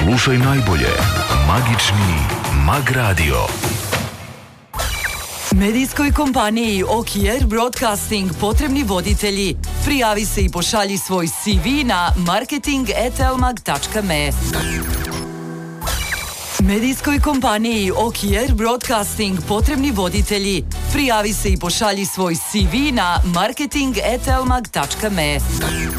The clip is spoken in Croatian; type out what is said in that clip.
Slušaj najbolje. Magični Mag Radio. Medijskoj kompaniji OKR Broadcasting potrebni voditelji. Prijavi se i pošalji svoj CV na marketing@elmag.me. Medijskoj kompaniji OKR Broadcasting potrebni voditelji. Prijavi se i pošalji svoj CV na marketing@elmag.me.